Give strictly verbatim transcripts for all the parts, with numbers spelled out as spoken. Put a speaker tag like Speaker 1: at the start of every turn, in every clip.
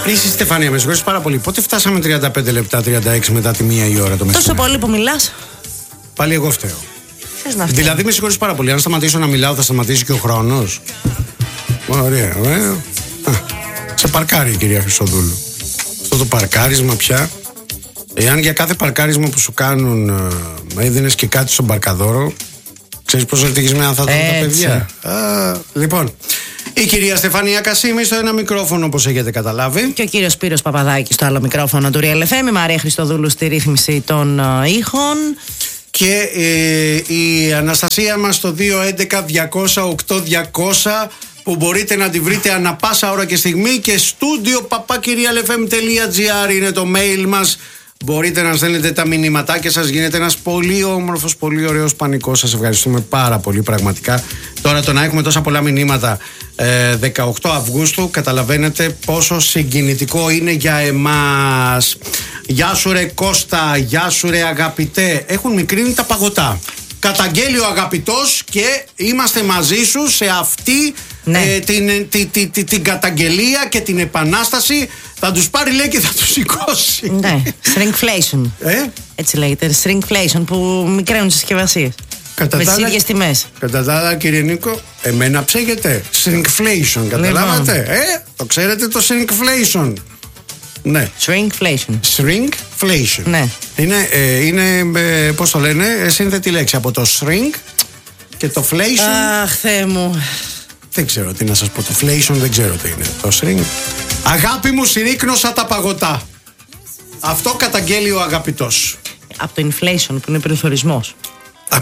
Speaker 1: Χρήση Στεφανία, με συγχωρείς πάρα πολύ. Πότε φτάσαμε τριάντα πέντε λεπτά, τριάντα έξι μετά τη μία η ώρα το μεσημέρι?
Speaker 2: Τόσο πολύ που μιλάς.
Speaker 1: Πάλι εγώ φταίω.
Speaker 2: Θες να φταίω?
Speaker 1: Δηλαδή, με συγχωρείς πάρα πολύ. Αν σταματήσω να μιλάω, θα σταματήσει και ο χρόνος. Ωραία, ωραία. Α, σε παρκάρει η κυρία Χρυσοδούλου. Αυτό το παρκάρισμα πια. Εάν για κάθε παρκάρισμα που σου κάνουν ε, έδινες και κάτι στον παρκαδόρο, ξέρεις πόσο ευτυχισμένα θα ήταν τα παιδιά. Α, λοιπόν, η κυρία Στεφανία Κασίμη στο ένα μικρόφωνο, όπως έχετε καταλάβει.
Speaker 2: Και ο κύριος Σπύρος Παπαδάκης στο άλλο μικρόφωνο του Real εφ εμ. Η Μαρία Χριστοδούλου στη ρύθμιση των uh, ήχων.
Speaker 1: Και ε, η Αναστασία μας στο δύο έντεκα διακόσια οκτώ διακόσια, που μπορείτε να τη βρείτε ανα πάσα ώρα και στιγμή, και στούντιο παπάκι real f m τελεία g r είναι το mail μας. Μπορείτε να στέλνετε τα μηνύματάκια σας. Γίνεται ένας πολύ όμορφος, πολύ ωραίος πανικός. Σας ευχαριστούμε πάρα πολύ, πραγματικά. Τώρα το να έχουμε τόσα πολλά μηνύματα ε, δεκαοκτώ Αυγούστου, καταλαβαίνετε πόσο συγκινητικό είναι για εμάς. Γεια σου ρε Κώστα, γεια σου ρε αγαπητέ. Έχουν μικρύνει τα παγωτά. Καταγγέλει ο αγαπητός και είμαστε μαζί σου σε αυτή ναι. ε, την, την, την, την, την καταγγελία και την επανάσταση. Θα τους πάρει, λέει, και θα τους σηκώσει.
Speaker 2: Ναι, shrinkflation.
Speaker 1: Ε?
Speaker 2: Έτσι λέγεται, shrinkflation, που μικραίνουν τις συσκευασίες. Με τις ίδιες τιμές.
Speaker 1: Κατά τα άλλα, κύριε Νίκο, εμένα ψέγεται. Shrinkflation, καταλάβατε. Λοιπόν. Ε, το ξέρετε το shrinkflation. Ναι.
Speaker 2: Shrinkflation.
Speaker 1: Shrinkflation.
Speaker 2: Ναι.
Speaker 1: Είναι, ε, είναι ε, πώς το λένε, ε, σύνθετη λέξη από το shrink και το flation.
Speaker 2: Αχ, Θεέ μου.
Speaker 1: Δεν ξέρω τι να σας πω. Το flation δεν ξέρω τι είναι. Το shrink. Αγάπη μου, συρρίκνωσα τα παγωτά. Αυτό καταγγέλει ο αγαπητός.
Speaker 2: Από το inflation που είναι περιθωρισμός.
Speaker 1: Α,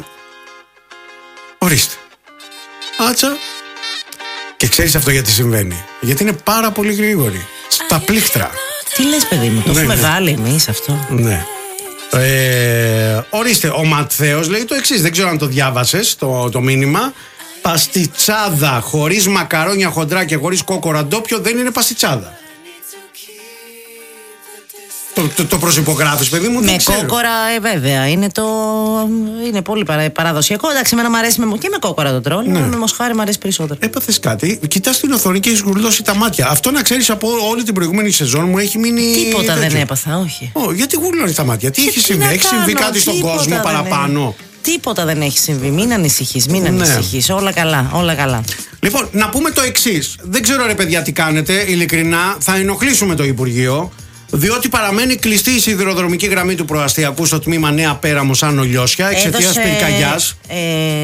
Speaker 1: ορίστε. Άτσα. Και ξέρεις αυτό γιατί συμβαίνει? Γιατί είναι πάρα πολύ γρήγορη. Στα πλήκτρα.
Speaker 2: Τι λες, παιδί μου, το
Speaker 1: ναι,
Speaker 2: έχουμε
Speaker 1: ναι.
Speaker 2: βάλει εμείς αυτό?
Speaker 1: Ναι. Ε, ορίστε, ο Ματθαίος λέει το εξής. Δεν ξέρω αν το διάβασες το, το μήνυμα. Παστιτσάδα χωρίς μακαρόνια χοντρά και χωρίς κόκορα ντόπιο δεν είναι παστιτσάδα. Το, το, το προσυπογράφεις, παιδί μου?
Speaker 2: Με
Speaker 1: δεν ξέρω.
Speaker 2: κόκορα, ε, βέβαια. Είναι, το... είναι πολύ παρα... παραδοσιακό. Εντάξει, εμένα μου αρέσει με... και με κόκορα το τρώνε. Ναι. Με μοσχάρι μου αρέσει περισσότερο.
Speaker 1: Έπαθες κάτι, κοιτάς την οθόνη και έχεις γουρλώσει τα μάτια. Αυτό, να ξέρεις, από όλη την προηγούμενη σεζόν μου έχει μείνει.
Speaker 2: Τίποτα
Speaker 1: τέτοιο.
Speaker 2: δεν έπαθα, όχι.
Speaker 1: Oh, γιατί γουρλώνεις τα μάτια? Τι και έχει τι συμβεί? Έχει συμβεί κάτι στον κόσμο παραπάνω?
Speaker 2: Τίποτα δεν έχει συμβεί. Μην ανησυχείς, μην ανησυχείς. Ναι. Όλα καλά, όλα καλά.
Speaker 1: Λοιπόν, να πούμε το εξής. Δεν ξέρω, ρε παιδιά, τι κάνετε. Ειλικρινά, θα ενοχλήσουμε το Υπουργείο. Διότι παραμένει κλειστή η σιδηροδρομική γραμμή του προαστιακού στο τμήμα Νέα Πέραμο Άνω Λιώσια εξαιτίας πυρκαγιάς.
Speaker 2: Ε...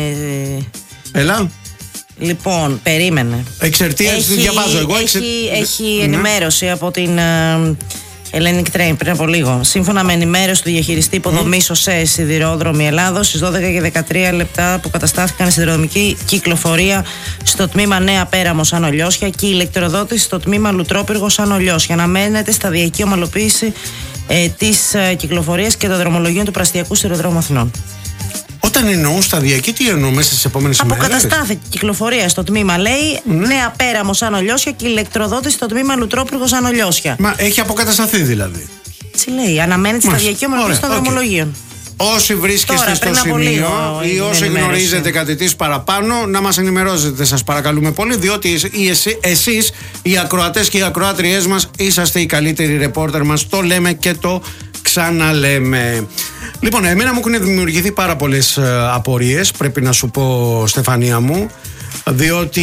Speaker 1: Έλα.
Speaker 2: Λοιπόν, περίμενε.
Speaker 1: Εξαιτίας, διαβάζω εγώ.
Speaker 2: Έχει, εξε... έχει ενημέρωση ναι. από την uh, Hellenic Train πριν από λίγο. Σύμφωνα με ενημέρωση του διαχειριστή υποδομή mm. ΟΣΕ Σιδηρόδρομοι Ελλάδος, στις δώδεκα και δεκατρία λεπτά που καταστάθηκαν η σιδηροδρομική κυκλοφορία στο τμήμα Νέα Πέραμος Άνω Λιώσια και η ηλεκτροδότηση στο τμήμα Λουτρόπυργος Άνω Λιώσια. Αναμένεται σταδιακή ομαλοποίηση ε, της ε, κυκλοφορίας και των δρομολογίων του Πραστιακού Σιδηροδρόμου Αθηνών.
Speaker 1: Όταν εννοούν σταδιακή, τι εννοούν μέσα στις επόμενες ημέρες?
Speaker 2: Αποκαταστάθηκε κυκλοφορία στο τμήμα, λέει, mm. Νέα Πέραμος Άνω Λιώσια και ηλεκτροδότηση στο τμήμα Λουτρόπυργος Άνω Λιώσια. Μα
Speaker 1: έχει αποκατασταθεί δηλαδή?
Speaker 2: Τι λέει, αναμένεται σταδιακή ομαλοποίηση των δρομολογίων.
Speaker 1: Όσοι βρίσκεστε
Speaker 2: Τώρα,
Speaker 1: στο σημείο ή όσοι γνωρίζετε κάτι της παραπάνω, να μας ενημερώσετε, σας παρακαλούμε πολύ, διότι εσείς, οι ακροατές και οι ακροάτριές μας, είσαστε οι καλύτεροι ρεπόρτερ μας. Το λέμε και το ξαναλέμε. Λοιπόν, εμένα μου έχουν δημιουργηθεί πάρα πολλές ε, απορίες, πρέπει να σου πω, Στεφανία μου, διότι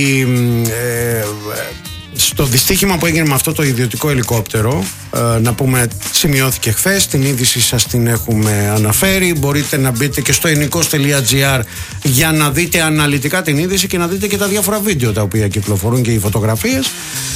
Speaker 1: ε, στο δυστύχημα που έγινε με αυτό το ιδιωτικό ελικόπτερο, ε, να πούμε, σημειώθηκε χθες, την είδηση σας την έχουμε αναφέρει, μπορείτε να μπείτε και στο ενικός τελεία τζι άρ για να δείτε αναλυτικά την είδηση και να δείτε και τα διάφορα βίντεο τα οποία κυκλοφορούν και οι φωτογραφίες.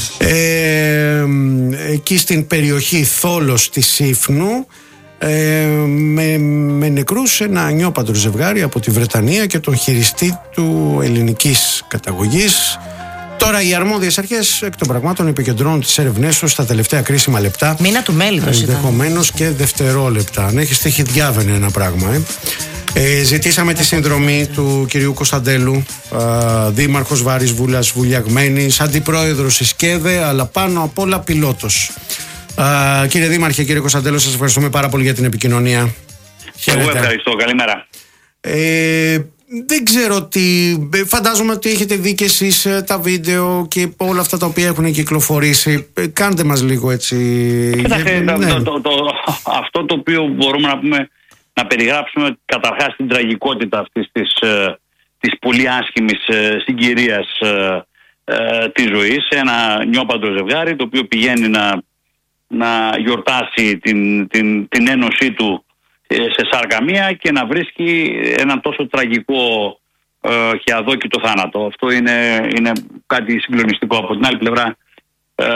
Speaker 1: Ε, εκεί στην περιοχή Θόλος της Σύφνου, Ε, με, με νεκρούς ένα νιώπαντρο ζευγάρι από τη Βρετανία και τον χειριστή του ελληνικής καταγωγής. Τώρα οι αρμόδιες αρχές εκ των πραγμάτων επικεντρώνουν τις έρευνές τους στα τελευταία κρίσιμα λεπτά.
Speaker 2: Μήνα του μέλητος ήταν.
Speaker 1: Ενδεχομένως και δευτερόλεπτα. Αν έχεις τύχει, διάβαινε ένα πράγμα. Ε. Ε, ζητήσαμε τη συνδρομή του κυρίου Κωνσταντέλου, ε, δήμαρχος Βάρης Βούλας Βουλιαγμένης, αντιπρόεδρος της ΚΕΔΕ, αλλά πάνω απ' όλα πιλότος. Uh, κύριε Δήμαρχε, κύριε Κωνσταντέλο, σας ευχαριστούμε πάρα πολύ για την επικοινωνία.
Speaker 3: Εγώ ευχαριστώ. Καλημέρα.
Speaker 1: Ε, δεν ξέρω τι. Φαντάζομαι ότι έχετε δει και εσείς τα βίντεο και όλα αυτά τα οποία έχουν κυκλοφορήσει. Κάντε μας λίγο έτσι.
Speaker 3: Κοιτάξτε, ναι. το, το, το, αυτό το οποίο μπορούμε να πούμε, να περιγράψουμε καταρχάς την τραγικότητα αυτής της, της πολύ άσχημης συγκυρίας ε, της ζωής. Ένα νιώπαντο ζευγάρι το οποίο πηγαίνει να, να γιορτάσει την, την, την ένωσή του σε σάρκα μία και να βρίσκει έναν τόσο τραγικό ε, και αδόκητο θάνατο. Αυτό είναι, είναι κάτι συγκλονιστικό. Από την άλλη πλευρά, ε,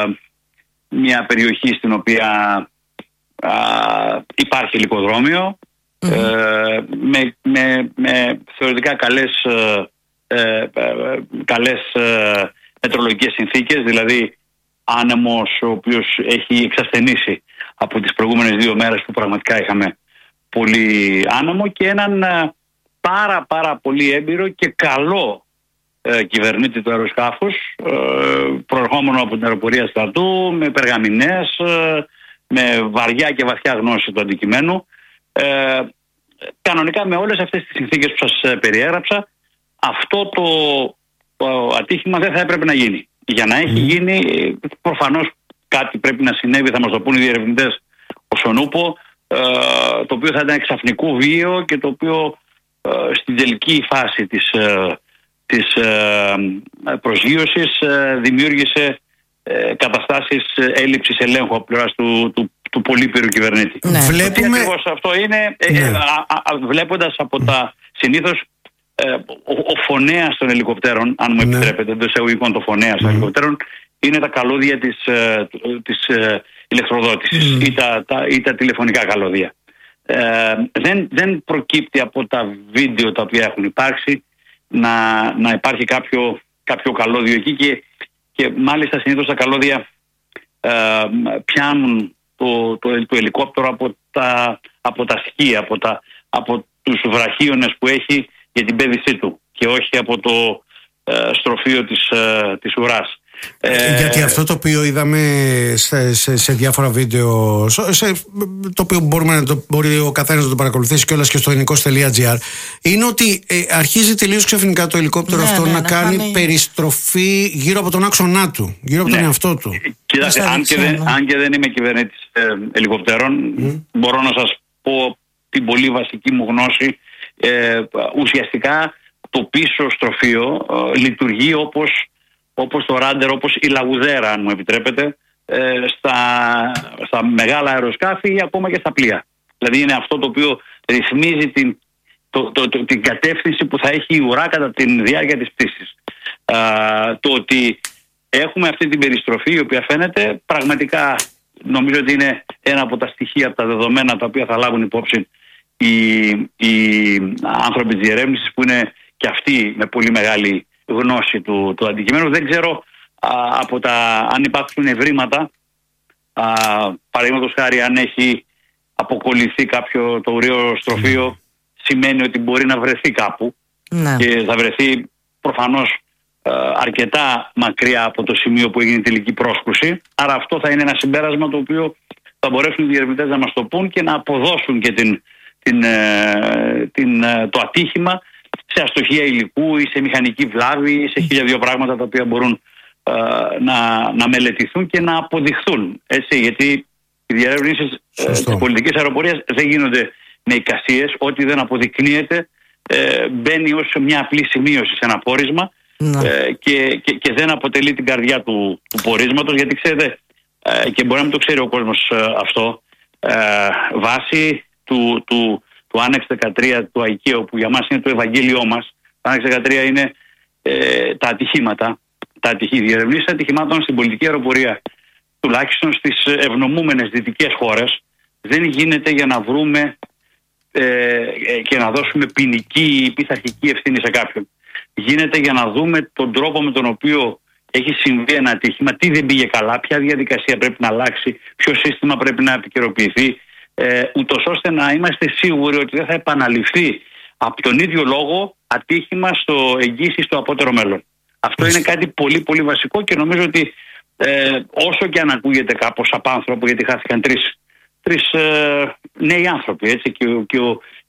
Speaker 3: μια περιοχή στην οποία ε, υπάρχει ελικοδρόμιο, mm-hmm. ε, με, με, με θεωρητικά καλές, ε, ε, καλές ε, μετρολογικές συνθήκες, δηλαδή άνεμος ο οποίος έχει εξασθενήσει από τις προηγούμενες δύο μέρες που πραγματικά είχαμε πολύ άνεμο, και έναν πάρα πάρα πολύ έμπειρο και καλό ε, κυβερνήτη του αεροσκάφους, ε, προερχόμενο από την αεροπορία στρατού, με περγαμηνές, ε, με βαριά και βαθιά γνώση του αντικειμένου. Ε, κανονικά με όλες αυτές τις συνθήκες που σας περιέγραψα, αυτό το, το ατύχημα δεν θα έπρεπε να γίνει. Για να έχει mm. γίνει, προφανώς κάτι πρέπει να συνέβη, θα μας το πούν οι διερευνητές όσον ούπο, το οποίο θα ήταν εξαφνικό βίο και το οποίο στην τελική φάση της, της προσγείωσης δημιούργησε καταστάσεις έλλειψης ελέγχου από πλευράς του, του, του πολύπειρου κυβερνήτη.
Speaker 1: Ναι. Βλέπουμε...
Speaker 3: ακριβώς αυτό είναι, ναι. ε, α, α, βλέποντας από τα συνήθως ε, ο, ο φωνέας των ελικοπτέρων, αν μου επιτρέπετε, εντός εισαγωγικών το φωνέας mm. των ελικοπτέρων, είναι τα καλώδια της, ε, της ε, ηλεκτροδότησης mm. ή, τα, τα, ή τα τηλεφωνικά καλώδια. Ε, δεν, δεν προκύπτει από τα βίντεο τα οποία έχουν υπάρξει να, να υπάρχει κάποιο, κάποιο καλώδιο εκεί, και, και μάλιστα συνήθως τα καλώδια ε, πιάνουν το, το, το ελικόπτερο από τα, από τα σκία, από, τα, από τους βραχίονες που έχει για την πέδησή του, και όχι από το ε, στροφείο της, ε, της ουράς.
Speaker 1: Ε, γιατί αυτό το οποίο είδαμε σε, σε, σε διάφορα βίντεο, σε, το οποίο μπορούμε να το, μπορεί ο καθένας να το παρακολουθήσει κιόλας και στο ελληνικός τελεία τζι άρ, είναι ότι ε, αρχίζει τελείως ξαφνικά το ελικόπτερο ναι, αυτό ναι, να, να κάνει, κάνει περιστροφή γύρω από τον άξονά του, γύρω από ναι. τον εαυτό του.
Speaker 3: Κοιτάξτε, αν, και δεν, αν και δεν είμαι κυβερνήτης ε, ελικοπτέρων, mm. μπορώ να σας πω την πολύ βασική μου γνώση. Ε, ουσιαστικά το πίσω στροφείο ε, λειτουργεί όπως όπως το ράντερ, όπως η λαγουδέρα, αν μου επιτρέπετε, ε, στα, στα μεγάλα αεροσκάφη ή ακόμα και στα πλοία. Δηλαδή είναι αυτό το οποίο ρυθμίζει την, το, το, το, την κατεύθυνση που θα έχει η ουρά κατά τη διάρκεια της πτήσης. Ε, το ότι έχουμε αυτή την περιστροφή, η οποία φαίνεται, πραγματικά νομίζω ότι είναι ένα από τα στοιχεία, από τα δεδομένα τα οποία θα λάβουν υπόψη οι, οι άνθρωποι της διερεύνησης, που είναι και αυτοί με πολύ μεγάλη γνώση του, του αντικειμένου. Δεν ξέρω α, από τα, αν υπάρχουν ευρήματα, παραδείγματος χάρη, αν έχει αποκολληθεί κάποιο το ουραίο στροφείο, σημαίνει ότι μπορεί να βρεθεί κάπου ναι. και θα βρεθεί προφανώς α, αρκετά μακριά από το σημείο που έγινε η τελική πρόσκρουση. Άρα αυτό θα είναι ένα συμπέρασμα το οποίο θα μπορέσουν οι διερευνητές να μας το πούν και να αποδώσουν και την, την, την, την, το ατύχημα σε αστοχία υλικού ή σε μηχανική βλάβη ή σε χίλια δύο πράγματα τα οποία μπορούν ε, να, να μελετηθούν και να αποδειχθούν. Έτσι, γιατί οι διερευνήσεις ε, της πολιτικής αεροπορίας δεν γίνονται με εικασίες. Ό,τι δεν αποδεικνύεται ε, μπαίνει ως μια απλή σημείωση σε ένα πόρισμα ε, και, και, και δεν αποτελεί την καρδιά του, του πορίσματος, γιατί ξέρετε, ε, και μπορεί να μην το ξέρει ο κόσμος ε, αυτό, ε, βάσει του, του του Άνεξ δεκατρία του ΑΙΚΕΟ, που για μας είναι το Ευαγγέλιό μας. Το Άνεξ δεκατρία είναι ε, τα ατυχήματα, τα ατυχή, διερευνήσεις ατυχημάτων στην πολιτική αεροπορία, τουλάχιστον στις ευνομούμενες δυτικές χώρες, δεν γίνεται για να βρούμε ε, ε, και να δώσουμε ποινική ή πειθαρχική ευθύνη σε κάποιον. Γίνεται για να δούμε τον τρόπο με τον οποίο έχει συμβεί ένα ατύχημα, τι δεν πήγε καλά, ποια διαδικασία πρέπει να αλλάξει, ποιο σύστημα πρέπει να επικαιροποιηθεί, Ε, ούτως ώστε να είμαστε σίγουροι ότι δεν θα επαναληφθεί από τον ίδιο λόγο ατύχημα στο εγγύς στο απότερο μέλλον. Αυτό είναι κάτι πολύ πολύ βασικό, και νομίζω ότι ε, όσο και αν ακούγεται κάπως απάνθρωπο, γιατί χάθηκαν τρεις, τρεις ε, νέοι άνθρωποι, έτσι, και, και, ο, και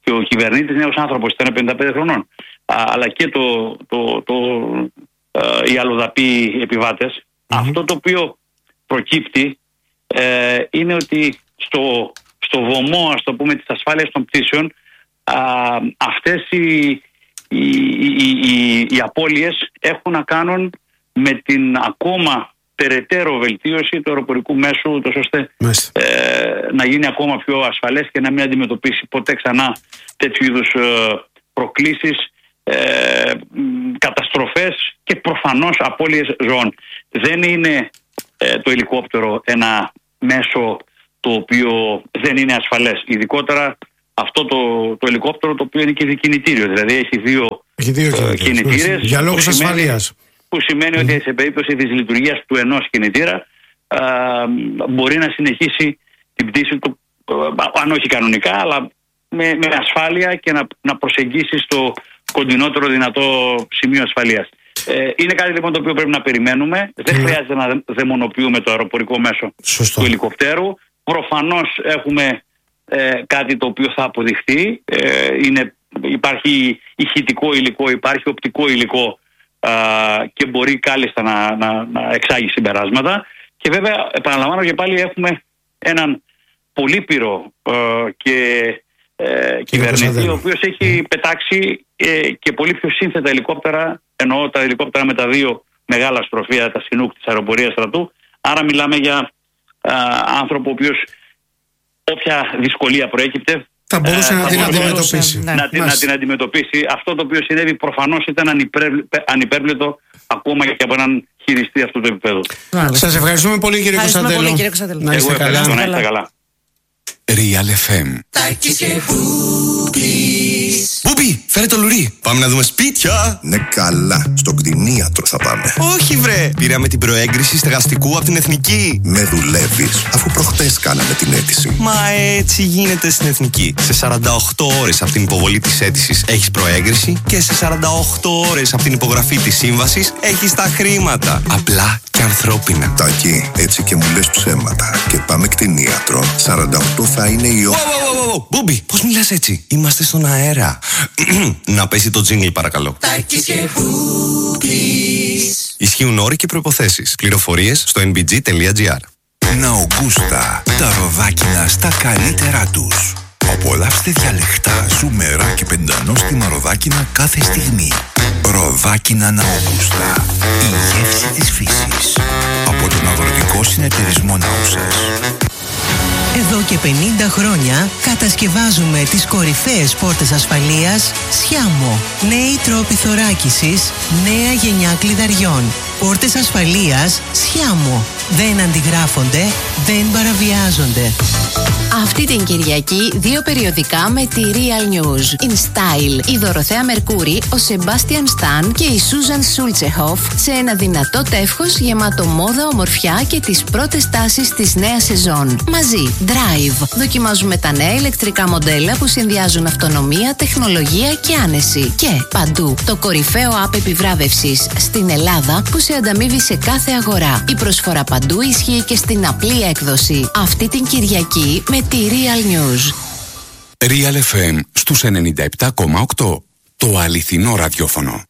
Speaker 3: και ο κυβερνήτης νέος άνθρωπος, ήταν πενήντα πέντε χρονών, α, αλλά και το, το, το, α, οι αλλοδαποί επιβάτες. Mm-hmm. Αυτό το οποίο προκύπτει ε, είναι ότι στο, στο βωμό, ας το πούμε, της ασφάλειας των πτήσεων, α, αυτές οι, οι, οι, οι, οι απώλειες έχουν να κάνουν με την ακόμα περαιτέρω βελτίωση του αεροπορικού μέσου, τόσο ώστε ε, να γίνει ακόμα πιο ασφαλές και να μην αντιμετωπίσει ποτέ ξανά τέτοιου είδους ε, προκλήσεις, ε, καταστροφές και προφανώς απώλειες ζώων. Δεν είναι ε, το ελικόπτερο ένα μέσο το οποίο δεν είναι ασφαλές. Ειδικότερα αυτό το, το ελικόπτερο το οποίο είναι και δικινητήριο, δηλαδή έχει δύο,
Speaker 1: έχει δύο
Speaker 3: ε, κινητήρες.
Speaker 1: Για λόγους ασφαλείας.
Speaker 3: Που σημαίνει mm. ότι σε περίπτωση της λειτουργίας του ενός κινητήρα α, μπορεί να συνεχίσει την πτήση του, α, αν όχι κανονικά, αλλά με, με ασφάλεια και να, να προσεγγίσει στο κοντινότερο δυνατό σημείο ασφαλείας. Ε, είναι κάτι λοιπόν το οποίο πρέπει να περιμένουμε. Mm. Δεν χρειάζεται να δαιμονοποιούμε το αεροπορικό μέσο Σωστό. του ελικοπτέρου. Προφανώς έχουμε ε, κάτι το οποίο θα αποδειχθεί. Ε, είναι, υπάρχει ηχητικό υλικό, υπάρχει οπτικό υλικό, Uh, και μπορεί κάλλιστα να, να, να εξάγει συμπεράσματα. Και βέβαια, επαναλαμβάνω και πάλι, έχουμε έναν πολύπειρο uh, και uh, κυβερνητή, ο οποίος έχει πετάξει uh, και πολύ πιο σύνθετα ελικόπτερα, εννοώ τα ελικόπτερα με τα δύο μεγάλα στροφεία, τα Σινούκ της αεροπορίας στρατού. Άρα μιλάμε για uh, άνθρωπο ο οποίος όποια δυσκολία προέκυπτε
Speaker 1: θα μπορούσε ε, να, θα την αντιμετωπίσει.
Speaker 3: Να, να, να την αντιμετωπίσει. Αυτό το οποίο συνέβη προφανώς ήταν ανυπέρβλητο ακόμα και από έναν χειριστή αυτού του επίπεδου.
Speaker 1: Σας ευχαριστούμε πολύ, κύριε Κωνσταντέλο.
Speaker 3: Να είστε καλά. Να είστε καλά.
Speaker 4: Real εφ εμ. Μπούμπι, φέρε το λουρί. Πάμε να δούμε σπίτια.
Speaker 5: Ναι, καλά. Στο κτηνίατρο θα πάμε.
Speaker 4: Όχι, βρε. Πήραμε την προέγκριση στεγαστικού από την Εθνική.
Speaker 5: Με δουλεύεις, αφού προχτές κάναμε την αίτηση.
Speaker 4: Μα έτσι γίνεται στην Εθνική. Σε σαράντα οκτώ ώρες από την υποβολή της αίτησης έχεις προέγκριση και σε σαράντα οκτώ ώρες από την υπογραφή της σύμβασης έχεις τα χρήματα. Απλά και ανθρώπινα.
Speaker 5: Τάκη, έτσι και μου λες ψέματα. Και πάμε κτηνίατρο. σαράντα οκτώ θα είναι η ώρα.
Speaker 4: Μπούμπι, πώς μιλάς έτσι? Είμαστε στον αέρα. Να πέσει το τζίνγκλ, παρακαλώ. Ισχύουν όροι και προϋποθέσεις. Πληροφορίες στο εν μπι τζι τελεία τζι άρ.
Speaker 6: Ναουγκούστα, τα ροδάκινα στα καλύτερά τους. Απολαύστε διαλεκτά, ζουμερά και πεντανόστιμα ροδάκινα κάθε στιγμή. Ροδάκινα Ναουγκούστα, η γεύση της φύσης. Από τον Αγροτικό Συνεταιρισμό Νάουσας.
Speaker 7: Εδώ και πενήντα χρόνια κατασκευάζουμε τις κορυφαίες πόρτες ασφαλείας Σιάμο. Νέοι τρόποι θωράκισης, νέα γενιά κλειδαριών. Πόρτες ασφαλείας Σιάμο. Δεν αντιγράφονται, δεν παραβιάζονται.
Speaker 8: Αυτή την Κυριακή δύο περιοδικά με τη Real News. In Style, η Δωροθέα Μερκούρη, ο Σεμπάστιαν Σταν και η Σούζαν Σούλτσεχοφ σε ένα δυνατό τεύχος γεμάτο μόδα, ομορφιά και τις πρώτες τάσεις της νέας σεζόν. Μαζί, Drive. Δοκιμάζουμε τα νέα ηλεκτρικά μοντέλα που συνδυάζουν αυτονομία, τεχνολογία και άνεση. Και παντού, το κορυφαίο app επιβράβευσης στην Ελλάδα που σε ανταμείβει σε κάθε αγορά. Η προσφορά παντού ισχύει και στην απλή έκδοση. Αυτή την Κυριακή με τη Real News.
Speaker 6: Real εφ εμ στους ενενήντα επτά κόμμα οκτώ. Το αληθινό ραδιόφωνο.